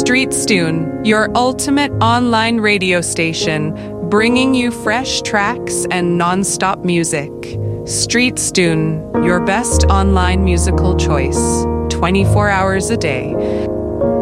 StreetStune, your ultimate online radio station, bringing you fresh tracks and non-stop music. StreetStune, your best online musical choice, 24 hours a day.